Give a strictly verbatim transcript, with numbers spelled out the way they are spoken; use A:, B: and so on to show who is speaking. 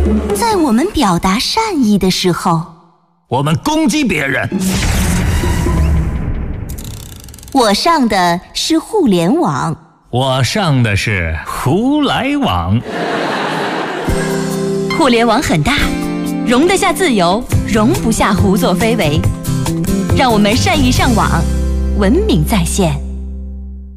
A: 在我们表达善意的时候，
B: 我们攻击别人。
A: 我上的是互联网，
B: 我上的是胡来网。
C: 互联网很大，容得下自由，容不下胡作非为。让我们善意上网，文明在线。